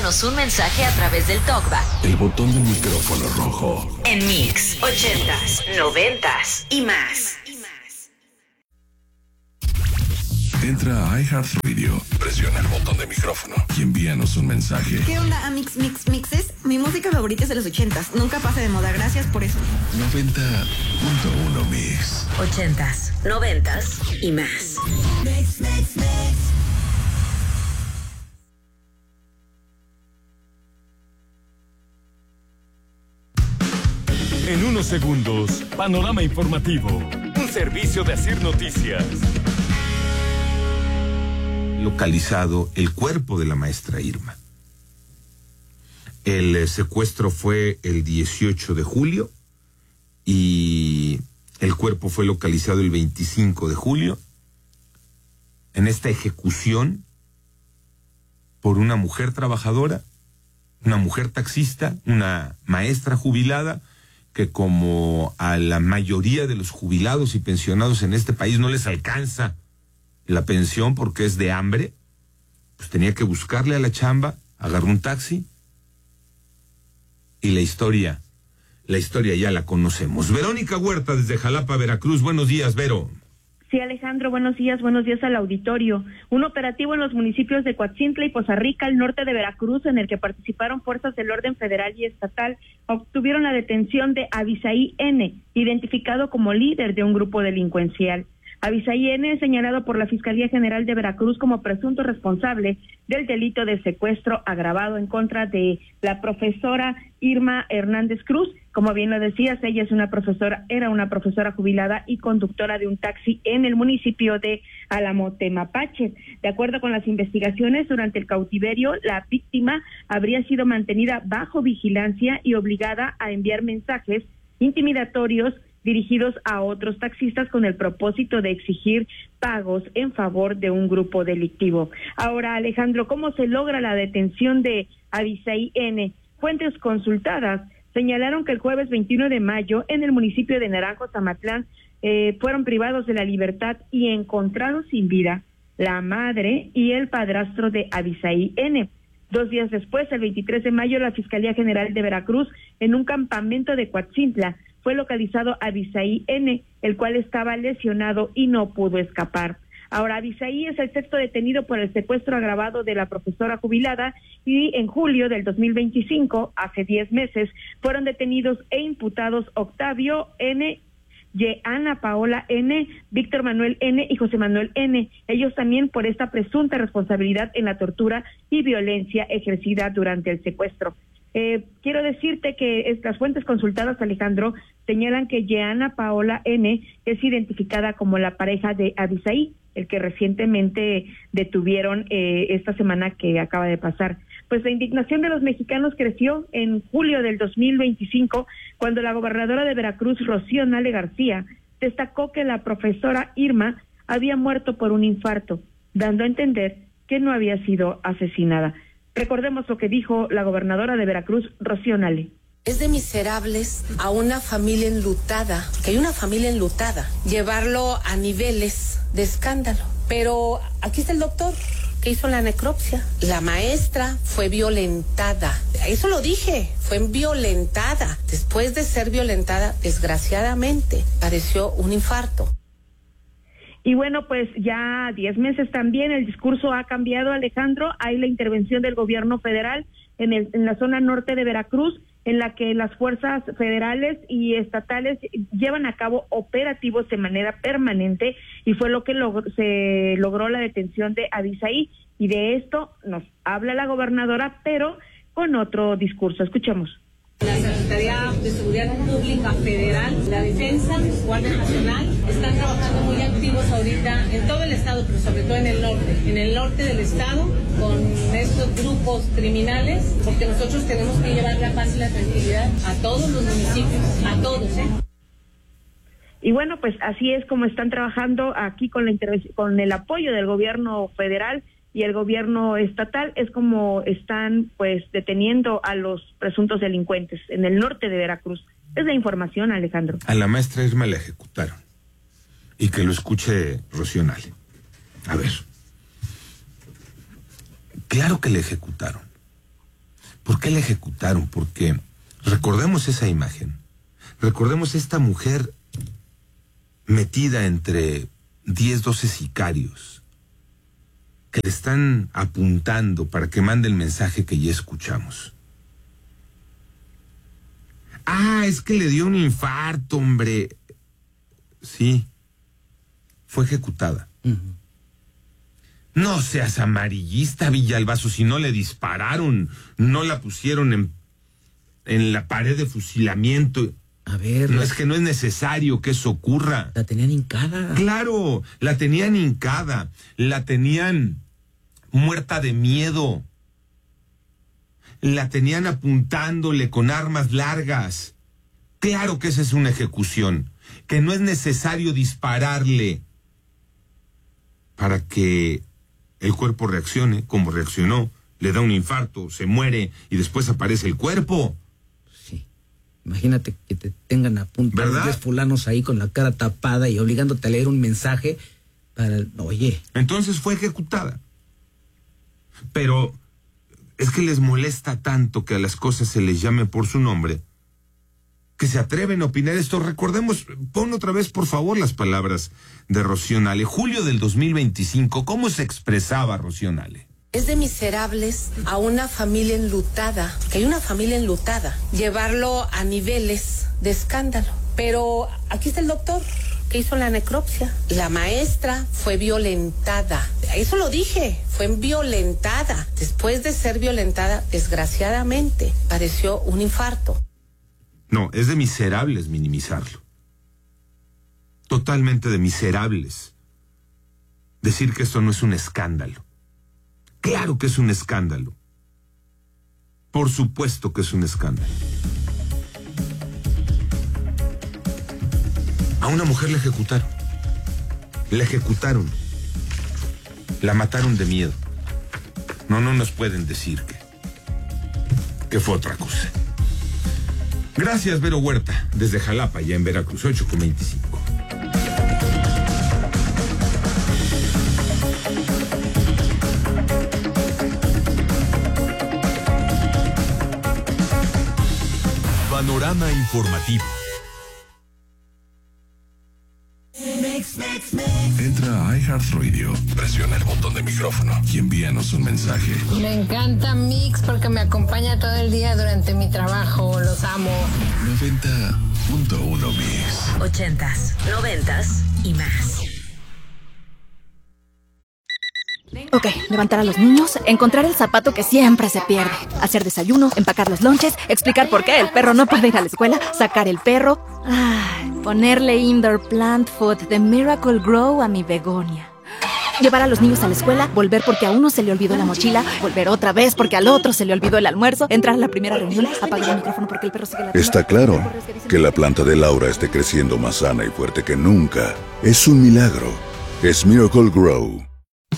Envíanos un mensaje a través del TalkBack. El botón del micrófono rojo. En Mix 80s, 90s y más. Entra a iHeartRadio, presiona el botón de micrófono y envíanos un mensaje. ¿Qué onda, Mixes? Mi música favorita es de los 80s. Nunca pasa de moda. Gracias por eso. 90.1 Mix. 80s, 90s y más. Mix. En unos segundos, panorama informativo. Un servicio de Asir Noticias. Localizado el cuerpo de la maestra Irma. El secuestro fue el 18 de julio y el cuerpo fue localizado el 25 de julio. En esta ejecución por una mujer trabajadora, una mujer taxista, una maestra jubilada, que como a la mayoría de los jubilados y pensionados en este país no les alcanza la pensión porque es de hambre, pues tenía que buscarle a la chamba, agarró un taxi y la historia ya la conocemos. Verónica Huerta desde Jalapa, Veracruz. Buenos días, Vero. Sí, Alejandro, buenos días al auditorio. Un operativo en los municipios de Coatzintla y Poza Rica, al norte de Veracruz, en el que participaron fuerzas del orden federal y estatal, obtuvieron la detención de Abisaí N., identificado como líder de un grupo delincuencial. Abisaí N. es señalado por la Fiscalía General de Veracruz como presunto responsable del delito de secuestro agravado en contra de la profesora Irma Hernández Cruz. Como bien lo decías, ella era una profesora jubilada y conductora de un taxi en el municipio de Alamote, Mapache. De acuerdo con las investigaciones, durante el cautiverio, la víctima habría sido mantenida bajo vigilancia y obligada a enviar mensajes intimidatorios dirigidos a otros taxistas con el propósito de exigir pagos en favor de un grupo delictivo. Ahora, Alejandro, ¿cómo se logra la detención de Abisaí N.? Fuentes consultadas señalaron que el jueves 21 de mayo en el municipio de Naranjos, Amatlán, fueron privados de la libertad y encontrados sin vida la madre y el padrastro de Abisaí N. 2 días después, el 23 de mayo, la Fiscalía General de Veracruz, en un campamento de Coatzintla, fue localizado Abisaí N., el cual estaba lesionado y no pudo escapar. Ahora, Abisaí es el sexto detenido por el secuestro agravado de la profesora jubilada y en julio del 2025, hace 10 meses, fueron detenidos e imputados Octavio N., Ana Paola N., Víctor Manuel N. y José Manuel N., ellos también por esta presunta responsabilidad en la tortura y violencia ejercida durante el secuestro. Quiero decirte que estas fuentes consultadas, Alejandro, señalan que Ana Paola N. es identificada como la pareja de Abisaí, el que recientemente detuvieron esta semana que acaba de pasar. Pues la indignación de los mexicanos creció en julio del 2025, cuando la gobernadora de Veracruz, Rocío Nale García, destacó que la profesora Irma había muerto por un infarto, dando a entender que no había sido asesinada. Recordemos lo que dijo la gobernadora de Veracruz, Rocío Nale. Es de miserables a una familia enlutada, que hay una familia enlutada, llevarlo a niveles de escándalo. Pero aquí está el doctor que hizo la necropsia. La maestra fue violentada. Eso lo dije, fue violentada. Después de ser violentada, desgraciadamente, padeció un infarto. Y bueno, pues ya 10 meses también el discurso ha cambiado, Alejandro. Hay la intervención del gobierno federal en la zona norte de Veracruz, en la que las fuerzas federales y estatales llevan a cabo operativos de manera permanente, y fue lo que se logró la detención de Abisaí, y de esto nos habla la gobernadora, pero con otro discurso. Escuchemos. La Secretaría de Seguridad Pública Federal, la Defensa, Guardia Nacional, están trabajando muy activos ahorita en todo el estado, pero sobre todo en el norte del estado, con estos grupos criminales, porque nosotros tenemos que llevar la paz y la tranquilidad a todos los municipios, a todos, Y bueno, pues así es como están trabajando aquí con el apoyo del gobierno federal y el gobierno estatal, es como están pues deteniendo a los presuntos delincuentes en el norte de Veracruz. Es la información, Alejandro. A la maestra Irma la ejecutaron. Y que lo escuche Rocío Nale. A ver. Claro que la ejecutaron. ¿Por qué la ejecutaron? Porque recordemos esa imagen. Recordemos esta mujer metida entre 10, 12 sicarios que le están apuntando para que mande el mensaje que ya escuchamos. Ah, es que le dio un infarto, hombre. Sí, fue ejecutada. No seas amarillista, Villalbazo, si no le dispararon, no la pusieron en la pared de fusilamiento. A ver... No, es que no es necesario que eso ocurra. La tenían hincada. Claro, la tenían hincada, la tenían muerta de miedo. La tenían apuntándole con armas largas. Claro que esa es una ejecución, que no es necesario dispararle para que el cuerpo reaccione como reaccionó, le da un infarto, se muere y después aparece el cuerpo. Sí. Imagínate que te tengan apuntados ¿verdad? 10 fulanos ahí con la cara tapada y obligándote a leer un mensaje para... Oye. Entonces fue ejecutada. Pero es que les molesta tanto que a las cosas se les llame por su nombre, que se atreven a opinar esto. Recordemos, pon otra vez, por favor, las palabras de Rocío Nale. Julio del 2025, ¿cómo se expresaba Rocío Nale? Es de miserables a una familia enlutada, que hay una familia enlutada, llevarlo a niveles de escándalo. Pero aquí está el doctor que hizo la necropsia. La maestra fue violentada. Eso lo dije, fue violentada. Después de ser violentada, desgraciadamente, padeció un infarto. No, es de miserables minimizarlo. Totalmente de miserables. Decir que esto no es un escándalo. Claro que es un escándalo. Por supuesto que es un escándalo. A una mujer la ejecutaron. La ejecutaron. La mataron de miedo. No nos pueden decir que fue otra cosa. Gracias, Vero Huerta, desde Jalapa, ya en Veracruz, 8:25. Panorama informativo. Entra a iHeartRadio, presiona el botón de micrófono y envíanos un mensaje. Me encanta Mix porque me acompaña todo el día durante mi trabajo. Los amo. 90.1 Mix. 80s, 90s y más. Ok, levantar a los niños, encontrar el zapato que siempre se pierde, hacer desayuno, empacar los lonches, explicar por qué el perro no puede ir a la escuela, sacar el perro, ponerle indoor plant food de Miracle Grow a mi begonia. Llevar a los niños a la escuela, volver porque a uno se le olvidó la mochila, volver otra vez porque al otro se le olvidó el almuerzo, entrar a la primera reunión, apagar el micrófono porque el perro sigue la... Está claro que la planta de Laura esté creciendo más sana y fuerte que nunca. Es un milagro. Es Miracle Grow.